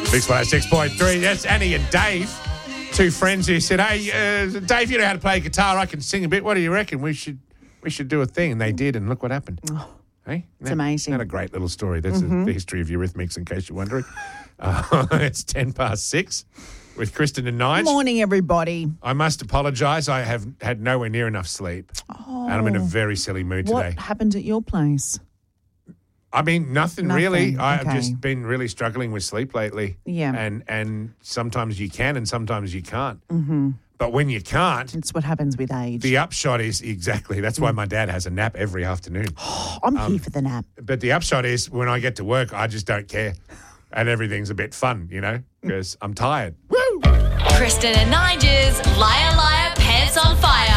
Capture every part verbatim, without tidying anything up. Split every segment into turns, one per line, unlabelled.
Mix one oh six point three. That's Annie and Dave, two friends who said, hey, uh, Dave, you know how to play guitar. I can sing a bit. What do you reckon? We should we should do a thing. And they did, and look what happened.
Oh,
hey?
it's amazing.
Not a great little story. That's
mm-hmm.
a, the history of Eurythmics, in case you're wondering. Uh, it's ten past six with Kristen and Nige.
Morning, everybody.
I must apologise. I have had nowhere near enough sleep.
Oh,
and I'm in a very silly mood
what
today.
What happened at your place?
I mean, nothing,
Nothing.
really. I,
Okay.
I've just been really struggling with sleep lately.
Yeah.
And and sometimes you can and sometimes you can't.
Mm-hmm.
But when you can't,
It's what happens with age.
the upshot is exactly. That's why my dad has a nap every afternoon.
I'm
um,
here for the nap.
But the upshot is when I get to work, I just don't care. And everything's a bit fun, you know, because I'm tired. Woo!
Kristen and Nige's Liar Liar Pants on Fire.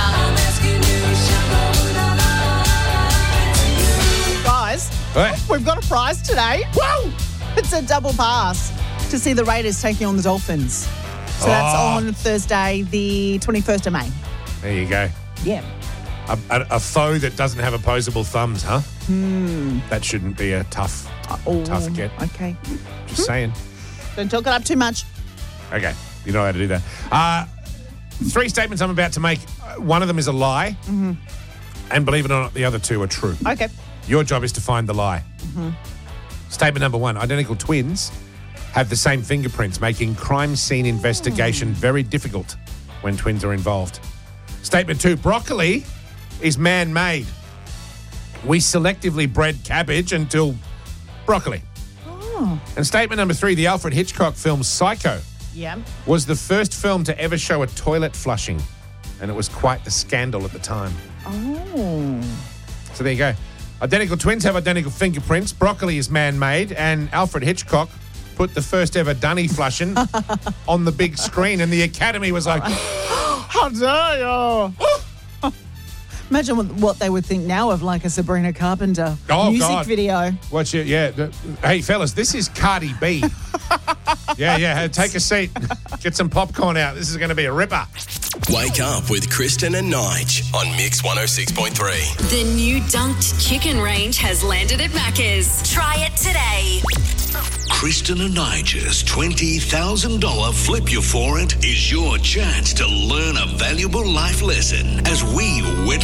Guys,
What?
we've got a prize today.
Woo!
It's a double pass to see the Raiders taking on the Dolphins. So that's
Oh.
on Thursday, the twenty-first of May.
There you go.
Yeah.
A, a, a foe that doesn't have opposable thumbs, huh? Hmm. That shouldn't be a tough,
Oh,
tough get.
Okay.
Just saying.
Don't talk it up too much.
Okay, you know how to do that. Uh, three statements I'm about to make. Uh, One of them is a lie,
Mm-hmm.
and believe it or not, the other two are true.
Okay.
Your job is to find the lie.
Mm-hmm.
Statement number one, identical twins have the same fingerprints, making crime scene investigation very difficult when twins are involved. Statement two, broccoli is man-made. We selectively bred cabbage until broccoli.
Oh.
And statement number three, the Alfred Hitchcock film Psycho
Yeah.
was the first film to ever show a toilet flushing, and it was quite the scandal at the time.
Oh.
So there you go. Identical twins have identical fingerprints. Broccoli is man-made, and Alfred Hitchcock put the first ever dunny flushing on the big screen, and the Academy was like, "How dare you!"
Imagine what, what they would think now of like a Sabrina Carpenter
Oh,
music
God.
video.
What's your yeah? The, hey, fellas, this is Cardi B. yeah, yeah. Take a seat. Get some popcorn out. This is going to be a ripper.
Wake up with Kristen and Nige on Mix one oh six point three.
The new dunked chicken range has landed at Macca's. Try it today.
Kristen and Nige's twenty thousand dollars Flip You For It is your chance to learn a valuable life lesson as we win.